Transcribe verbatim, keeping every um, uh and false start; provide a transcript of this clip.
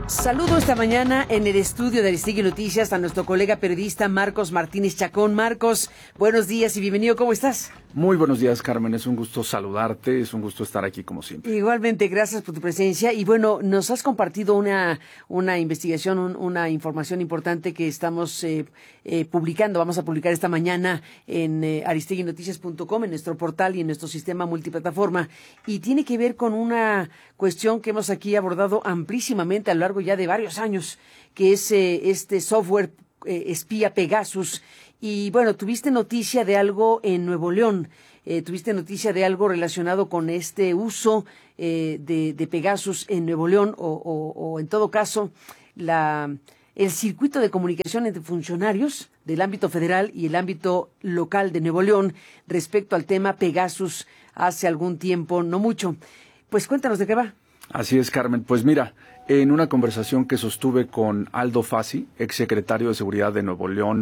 Saludo esta mañana en el estudio de Aristegui Noticias a nuestro colega periodista Marcos Martínez Chacón. Marcos, buenos días y bienvenido. ¿Cómo estás? Muy buenos días, Carmen. Es un gusto saludarte, es un gusto estar aquí como siempre. Igualmente, gracias por tu presencia. Y bueno, nos has compartido una, una investigación, un, una información importante que estamos eh, eh, publicando. Vamos a publicar esta mañana en eh, aristegui noticias punto com, en nuestro portal y en nuestro sistema multiplataforma. Y tiene que ver con una cuestión que hemos aquí abordado amplísimamente a lo largo ya de varios años, que es eh, este software eh, espía Pegasus. Y bueno, tuviste noticia de algo en Nuevo León, eh, tuviste noticia de algo relacionado con este uso eh, de, de Pegasus en Nuevo León, o, o, o en todo caso, la, el circuito de comunicación entre funcionarios del ámbito federal y el ámbito local de Nuevo León respecto al tema Pegasus hace algún tiempo, no mucho. Pues cuéntanos de qué va. Así es, Carmen. Pues mira, en una conversación que sostuve con Aldo Fassi, exsecretario de Seguridad de Nuevo León,